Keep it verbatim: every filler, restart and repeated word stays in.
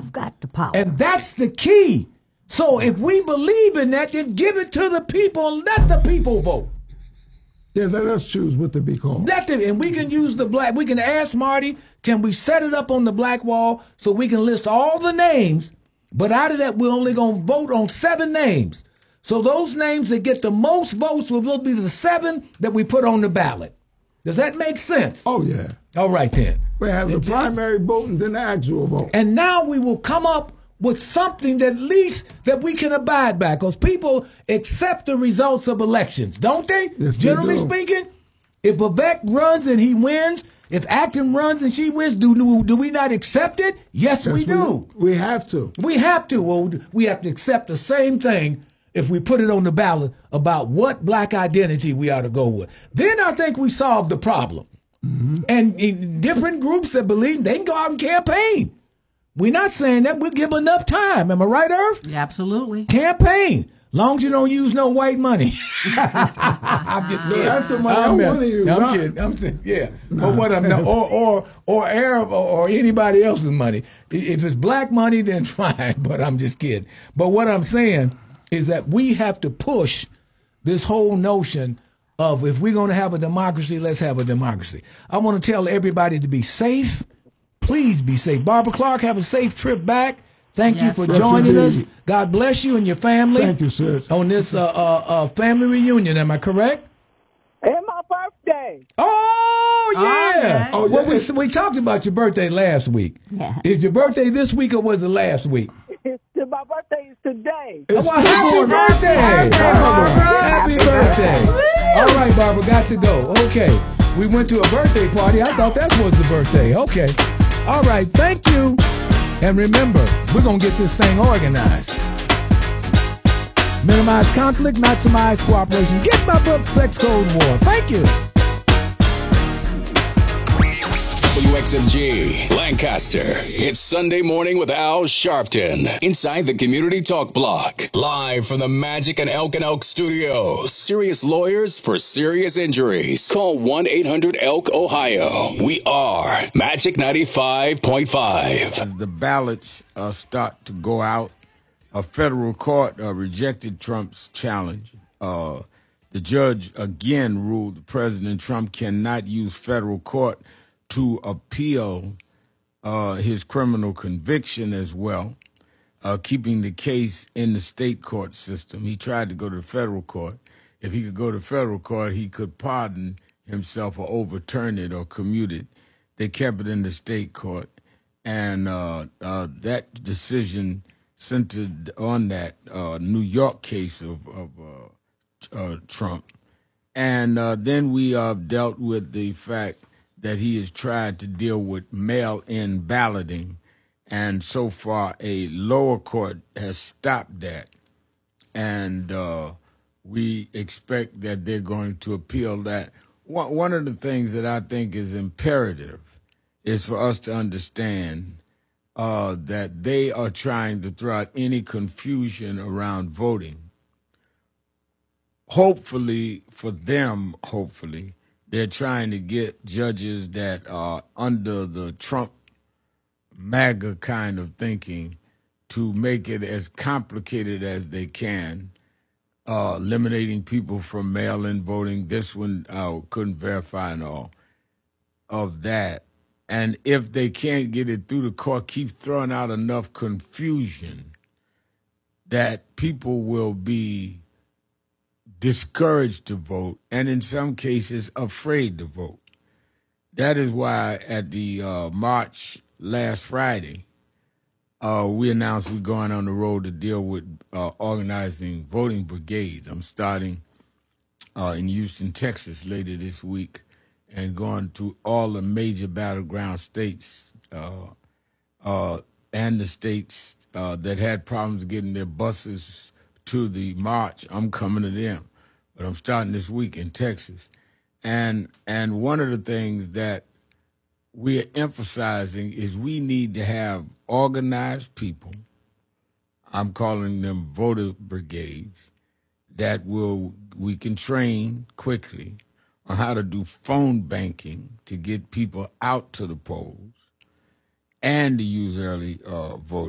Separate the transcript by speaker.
Speaker 1: I've got the power.
Speaker 2: And that's the key. So if we believe in that, then give it to the people and let the people vote.
Speaker 3: Yeah, let us choose what to be called.
Speaker 2: Let them, and we can use the black, we can ask Marty, can we set it up on the black wall so we can list all the names, but out of that, we're only going to vote on seven names. So those names that get the most votes will be the seven that we put on the ballot. Does that make sense?
Speaker 3: Oh, yeah.
Speaker 2: All right, then.
Speaker 3: We have the primary vote and then the actual vote.
Speaker 2: And now we will come up with something that at least that we can abide by, because people accept the results of elections, don't they?
Speaker 3: Yes,
Speaker 2: Generally
Speaker 3: they do.
Speaker 2: speaking, if Vivek runs and he wins, if Acton runs and she wins, do, do, do we not accept it? Yes,
Speaker 3: Yes,
Speaker 2: we do.
Speaker 3: We, we have to.
Speaker 2: We have to. Well, we have to accept the same thing if we put it on the ballot about what black identity we ought to go with. Then I think we solve the problem. Mm-hmm. And in different groups that believe, they can go out and campaign. We're not saying that. We'll give enough time. Am I right, Irv?
Speaker 4: Yeah, absolutely.
Speaker 2: Campaign. Long as you don't use no white money. I'm just kidding.
Speaker 3: That's the money
Speaker 2: I'm,
Speaker 3: I want to use.
Speaker 2: I'm
Speaker 3: Not-
Speaker 2: kidding. I'm saying, yeah. Or what I'm not, or or or Arab or, or anybody else's money. If it's black money, then fine. But I'm just kidding. But what I'm saying is that we have to push this whole notion of if we're going to have a democracy, let's have a democracy. I want to tell everybody to be safe. Please be safe. Barbara Clark, have a safe trip back. Thank
Speaker 4: Yes.
Speaker 2: you for
Speaker 3: Yes,
Speaker 2: joining us.
Speaker 3: indeed.
Speaker 2: God bless you and your family.
Speaker 3: Thank you, sis.
Speaker 2: On this uh, uh, uh, family reunion, am I correct?
Speaker 5: It's my birthday.
Speaker 2: Oh, yeah.
Speaker 4: Okay.
Speaker 3: Oh,
Speaker 2: Well,
Speaker 3: yes.
Speaker 2: we, we talked about your birthday last week.
Speaker 1: Yeah.
Speaker 2: Is your birthday this week or was it last week?
Speaker 5: It's, my birthday is today.
Speaker 3: It's
Speaker 2: Well, happy
Speaker 3: still going on.
Speaker 2: birthday. Happy birthday. All right, Barbara, got to go. Okay. We went to a birthday party. I thought that was the birthday. Okay. All right. Thank you. And remember, we're going to get this thing organized. Minimize conflict, maximize cooperation. Get my book, Sex Code War. Thank you.
Speaker 6: W X M G, Lancaster. It's Sunday Morning with Al Sharpton. Inside the Community Talk Block. Live from the Magic and Elk and Elk Studios. Serious lawyers for serious injuries. Call one eight hundred elk ohio. We are Magic ninety-five point five.
Speaker 7: As the ballots uh, start to go out, a federal court uh, rejected Trump's challenge. Uh, the judge again ruled that President Trump cannot use federal court to appeal uh, his criminal conviction as well, uh, keeping the case in the state court system. He tried to go to the federal court. If he could go to federal court, he could pardon himself or overturn it or commute it. They kept it in the state court, and uh, uh, that decision centered on that uh, New York case of, of uh, uh, Trump. And uh, then we uh, dealt with the fact that he has tried to deal with mail-in balloting, and so far a lower court has stopped that. And uh, we expect that they're going to appeal that. One, one of the things that I think is imperative is for us to understand uh, that they are trying to throw out any confusion around voting. Hopefully, for them, hopefully, they're trying to get judges that are under the Trump MAGA kind of thinking to make it as complicated as they can, uh, eliminating people from mail-in voting. This one uh, couldn't verify and all of that. And if they can't get it through the court, keep throwing out enough confusion that people will be discouraged to vote, and in some cases afraid to vote. That is why at the uh, march last Friday, uh, we announced we're going on the road to deal with uh, organizing voting brigades. I'm starting uh, in Houston, Texas later this week, and going to all the major battleground states uh, uh, and the states uh, that had problems getting their buses to the march. I'm coming to them. But I'm starting this week in Texas. And and one of the things that we're emphasizing is we need to have organized people, I'm calling them voter brigades, that will we can train quickly on how to do phone banking to get people out to the polls and to use early uh, voting.